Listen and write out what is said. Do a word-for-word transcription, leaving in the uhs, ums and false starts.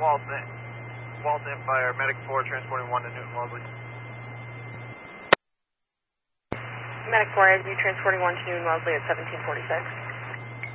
Walton, Walton Empire, Medic four, transporting one to Newton Wellesley. Medic four, as you transporting one to Newton Wellesley at seventeen forty-six.